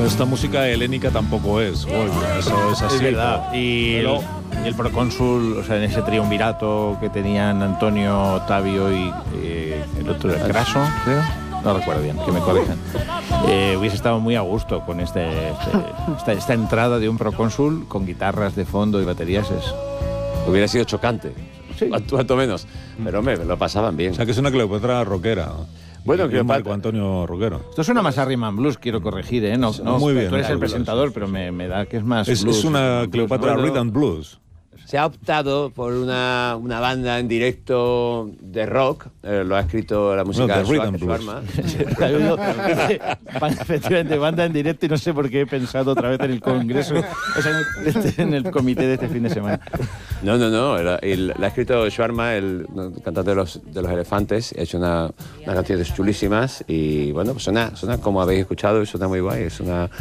Esta música helénica tampoco es, eso es así. Es verdad. Y el procónsul, o sea, en ese triunvirato que tenían Antonio, Octavio y el otro, el Craso, creo. No recuerdo bien, que me corrijan. Hubiese estado muy a gusto con esta entrada de un procónsul con guitarras de fondo y baterías. Hubiera sido chocante, sí. Cuanto menos. Pero me lo pasaban bien. O sea, que es una Cleopatra rockera. Bueno, Marco Antonio rockero. Esto suena más a Rhythm and Blues, quiero corregir, No, muy bien. Tú eres el presentador, pero me da que es más blues. Es una Cleopatra Rhythm and Blues. Se ha optado por una banda en directo de rock, lo ha escrito la música de Schwarma. Efectivamente, banda en directo, y no sé por qué he pensado otra vez en el congreso, o sea, en el comité de este fin de semana. No, la ha escrito Schwarma, el cantante de los Elefantes, ha hecho unas canciones chulísimas y bueno, pues suena como habéis escuchado y suena muy guay, es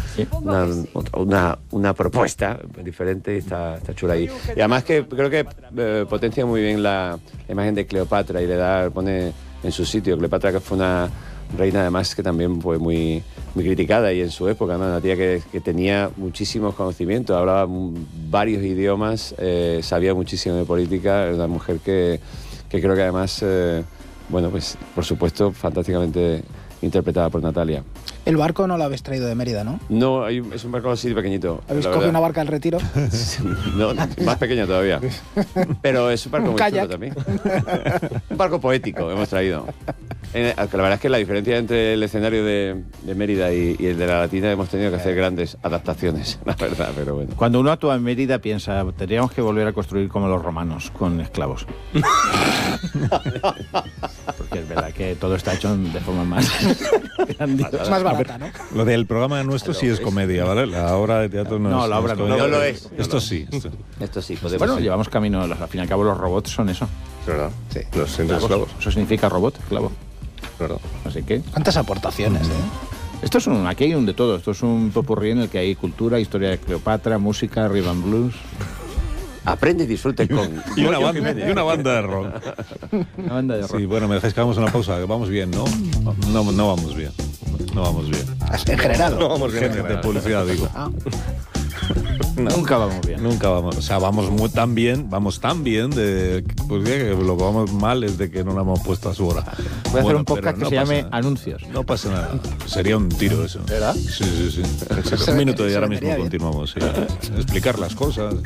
una propuesta diferente y está chula ahí. Y además que creo que potencia muy bien la imagen de Cleopatra y pone en su sitio. Cleopatra, que fue una reina además que también fue muy criticada y en su época, ¿no? Una tía que tenía muchísimos conocimientos, hablaba varios idiomas, sabía muchísimo de política, era una mujer que creo que además, bueno, pues por supuesto, fantásticamente interpretada por Natalia. El barco no lo habéis traído de Mérida, ¿no? No, es un barco así pequeñito. ¿Habéis cogido una barca del Retiro? No, más pequeña todavía. Pero es un barco muy chulo también. Un barco poético hemos traído. La verdad es que la diferencia entre el escenario de Mérida y el de la Latina hemos tenido que hacer grandes adaptaciones, la verdad, pero bueno. Cuando uno actúa en Mérida piensa, tendríamos que volver a construir como los romanos, con esclavos. Porque es verdad que todo está hecho de forma más grandiosa. Es más barata, ¿no? Lo del programa nuestro sí es comedia, ¿vale? La obra de teatro no es. No, la obra no lo es. Esto sí. Esto sí. Bueno, llevamos camino, al fin y al cabo los robots son eso. Es verdad. Sí. Los esclavos. Eso significa robot, esclavo. Verdad. Así que... ¿Cuántas aportaciones, Esto es aquí hay un de todo. Esto es un popurrí en el que hay cultura, historia de Cleopatra, música, rhythm and blues. Aprende y disfrute con... y una banda de rock. Una banda de rock. Sí, bueno, me dejáis que hagamos una pausa, que vamos bien, ¿no? No vamos bien. No vamos bien. En general. No vamos bien. De publicidad, digo. No. Nunca vamos bien. Nunca vamos. O sea, vamos tan bien pues que lo que vamos mal es de que no lo hemos puesto a su hora. Voy a hacer un podcast que se llame Anuncios. No pasa nada. Sería un tiro eso. ¿Verdad? Sí. Un minuto y ahora mismo continuamos. Sí. Explicar las cosas.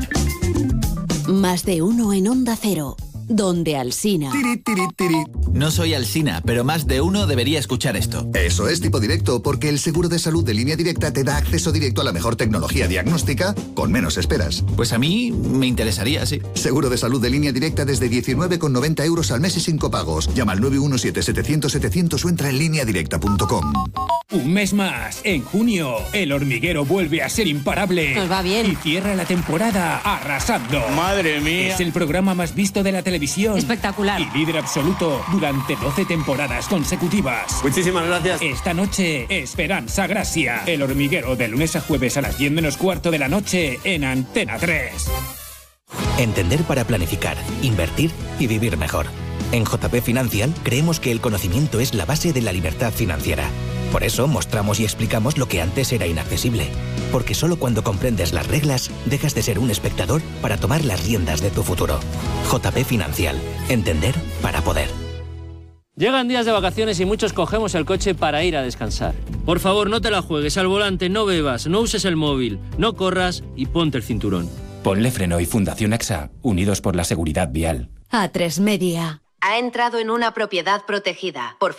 Más de uno en Onda Cero. Donde Alsina. No soy Alsina, pero más de uno debería escuchar esto. Eso es Tipo Directo, porque el seguro de salud de Línea Directa te da acceso directo a la mejor tecnología diagnóstica con menos esperas. Pues a mí me interesaría, sí. Seguro de salud de Línea Directa desde 19,90 € al mes y sin copagos. Llama al 917-700-700 o entra en lineadirecta.com. Un mes más. En junio, El Hormiguero vuelve a ser imparable. Nos va bien. Y cierra la temporada arrasando. ¡Madre mía! Es el programa más visto de la televisión. Espectacular. Y líder absoluto durante 12 temporadas consecutivas. Muchísimas gracias. Esta noche, Esperanza Gracia. El Hormiguero, de lunes a jueves a las 10 menos cuarto de la noche en Antena 3. Entender para planificar, invertir y vivir mejor. En JP Financial creemos que el conocimiento es la base de la libertad financiera. Por eso mostramos y explicamos lo que antes era inaccesible. Porque solo cuando comprendes las reglas, dejas de ser un espectador para tomar las riendas de tu futuro. JP Financial. Entender para poder. Llegan días de vacaciones y muchos cogemos el coche para ir a descansar. Por favor, no te la juegues al volante, no bebas, no uses el móvil, no corras y ponte el cinturón. Ponle Freno y Fundación AXA, unidos por la seguridad vial. A3 Media. Ha entrado en una propiedad protegida. Por